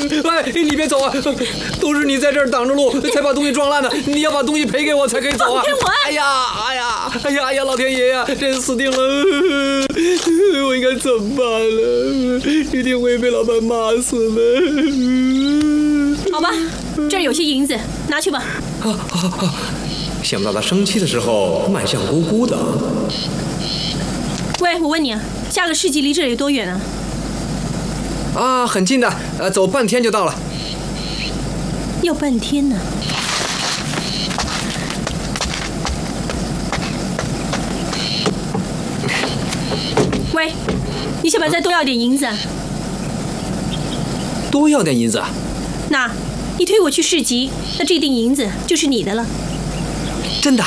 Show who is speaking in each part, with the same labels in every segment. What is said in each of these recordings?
Speaker 1: 哎，你别走啊！都是你在这儿挡着路，才把东西撞烂的。你要把东西赔给我才可以走啊！哎呀，老天爷呀，真死定了！我应该怎么办了？一定会被老板骂死的。
Speaker 2: 好吧，这儿有些银子，拿去吧。
Speaker 1: 好，想不到他生气的时候卖相咕咕的。
Speaker 2: 喂，我问你啊，下个市集离这里有多远啊？
Speaker 1: 啊，很近的，走半天就到了。
Speaker 2: 要半天呢。喂，你想不想再多要点银子？
Speaker 1: 多要点银子？
Speaker 2: 那，你推我去市集，那这锭银子就是你的了。
Speaker 1: 真的？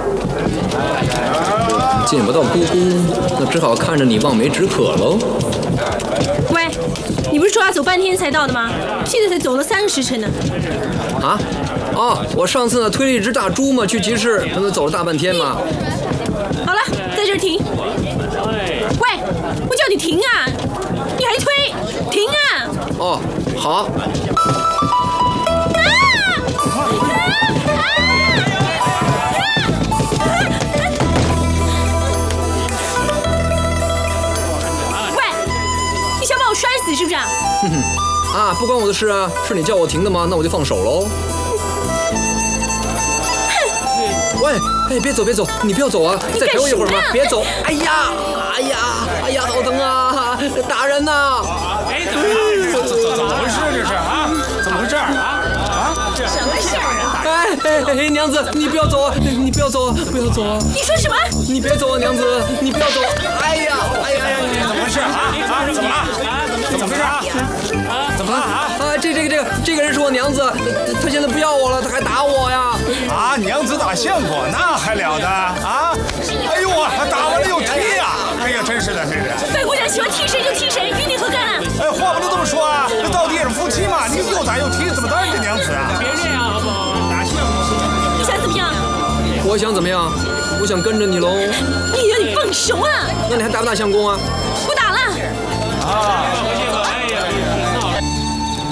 Speaker 1: 见不到姑姑，那只好看着你望梅止渴喽。
Speaker 2: 喂，你不是说要走半天才到的吗？现在才走了3个时辰呢。
Speaker 1: 啊？哦，我上次呢推了一只大猪嘛去集市，那走了大半天嘛。
Speaker 2: 好了，在这儿停。喂，我叫你停啊！你还推？停啊！
Speaker 1: 哦，好。
Speaker 2: 摔死是不是啊？
Speaker 1: 啊，不关我的事啊，是你叫我停的吗？那我就放手喽。喂，哎，别走，你不要走啊！再陪我一会儿嘛，别走！哎呀，好疼啊！打人呐！
Speaker 3: 哎，怎么回事这是啊？怎么回事啊？
Speaker 2: 什么事儿啊？
Speaker 1: 哎，娘子，你不要走啊！你不要走啊！不要走啊！
Speaker 2: 你说什么？
Speaker 1: 你别走啊，娘子，你不要走！哎呀，
Speaker 3: 怎么回事啊？怎么了？怎么回事啊？怎么了啊？
Speaker 1: 这个人是我娘子，她现在不要我了，她还打我呀！
Speaker 3: 啊，娘子打相公，那还了得啊？哎呦啊，打完了又踢呀！哎呀，真是的，这是。
Speaker 2: 本姑娘喜欢踢谁就踢谁，与你何干啊？
Speaker 3: 哎，话不能这么说啊，这到底也是夫妻嘛，你又打又踢，怎么当人家娘子啊？别这样好不好？打相公，
Speaker 2: 你想怎么样？
Speaker 1: 我想怎么样？我想跟着你喽。
Speaker 2: 你放手啊！
Speaker 1: 那你还打不打相公啊？
Speaker 2: 不打了。
Speaker 3: 啊。